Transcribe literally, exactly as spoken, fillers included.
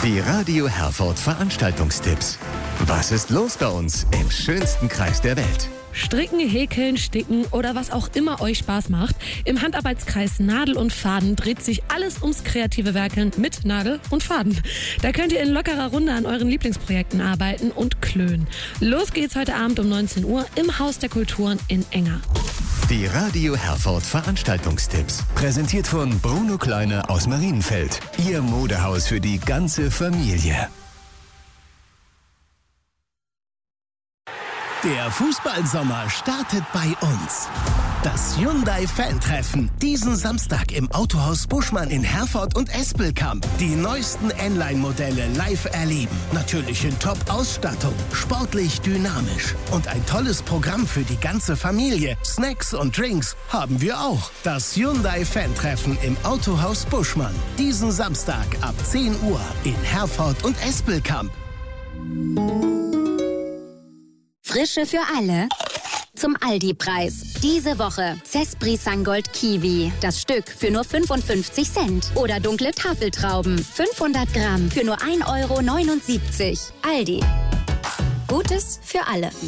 Die Radio Herford Veranstaltungstipps. Was ist los bei uns im schönsten Kreis der Welt? Stricken, häkeln, sticken oder was auch immer euch Spaß macht. Im Handarbeitskreis Nadel und Faden dreht sich alles ums kreative Werkeln mit Nadel und Faden. Da könnt ihr in lockerer Runde an euren Lieblingsprojekten arbeiten und klönen. Los geht's heute Abend um neunzehn Uhr im Haus der Kulturen in Enger. Die Radio Herford Veranstaltungstipps. Präsentiert von Bruno Kleine aus Marienfeld. Ihr Modehaus für die ganze Familie. Der Fußballsommer startet bei uns. Das Hyundai-Fan-Treffen. Diesen Samstag im Autohaus Buschmann in Herford und Espelkamp. Die neuesten N-Line-Modelle live erleben. Natürlich in Top-Ausstattung. Sportlich dynamisch. Und ein tolles Programm für die ganze Familie. Snacks und Drinks haben wir auch. Das Hyundai-Fan-Treffen im Autohaus Buschmann. Diesen Samstag ab zehn Uhr in Herford und Espelkamp. Frische für alle. Zum Aldi-Preis. Diese Woche Cespri Sangold Kiwi. Das Stück für nur fünfundfünfzig Cent. Oder dunkle Tafeltrauben. fünfhundert Gramm für nur ein Euro neunundsiebzig. Aldi. Gutes für alle.